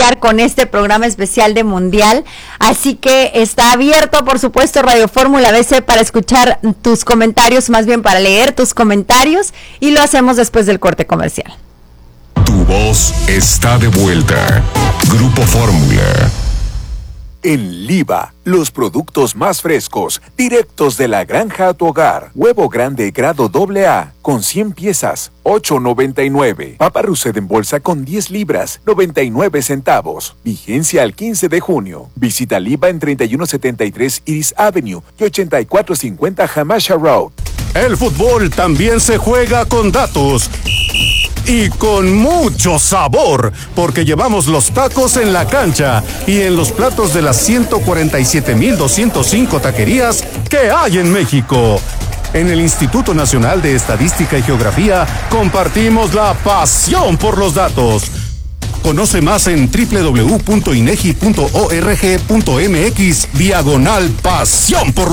iniciar con este programa especial de Mundial, así que está abierto, por supuesto, Radio Fórmula BC para escuchar tus comentarios, más bien para leer tus comentarios, y lo hacemos después del corte comercial. Tu voz está de vuelta. Grupo Fórmula. En Liva, los productos más frescos, directos de la granja a tu hogar. Huevo grande grado AA, con 100 piezas, $8.99. Papa Russet en bolsa con 10 libras, 99 centavos. Vigencia al 15 de junio. Visita Liva en 3173 Iris Avenue y 8450 Hamasha Road. El fútbol también se juega con datos. Y con mucho sabor, porque llevamos los tacos en la cancha y en los platos de las 147,205 taquerías que hay en México. En el Instituto Nacional de Estadística y Geografía compartimos la pasión por los datos. Conoce más en www.inegi.org.mx/pasión por los